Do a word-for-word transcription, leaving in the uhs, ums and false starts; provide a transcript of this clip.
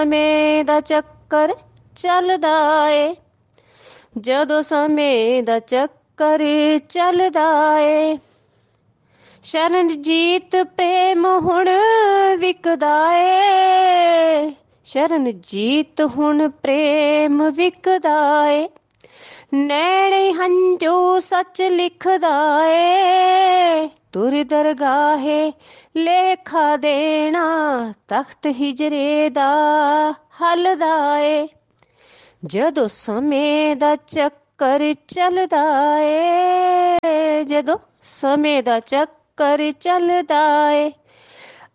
ਸਮੇਂ ਦਾ ਚੱਕਰ ਚੱਲਦਾ ਏ, ਜਦੋਂ ਸਮੇਂ ਦਾ ਚੱਕਰ ਚੱਲਦਾ ਏ। ਸ਼ਰਨਜੀਤ ਪ੍ਰੇਮ ਹੁਣ ਵਿਕਦਾ ਏ, ਸ਼ਰਨਜੀਤ ਹੁਣ ਪ੍ਰੇਮ ਵਿਕਦਾ ਏ। ਨੈਣੇ ਹੰਝੂ ਸੱਚ ਲਿਖਦਾ ਏ, ਤੁਰ ਦਰਗਾਹੇ ਲੇਖਾ ਦੇਣਾ, ਤਖਤ ਹਿਜਰੇ ਦਾ ਹੱਲਦਾ ਏ। ਜਦੋਂ ਸਮੇਂ ਦਾ ਚੱਕਰ ਚੱਲਦਾ ਏ, ਜਦੋਂ ਸਮੇਂ ਦਾ ਚੱਕਰ ਚੱਲਦਾ ਏ।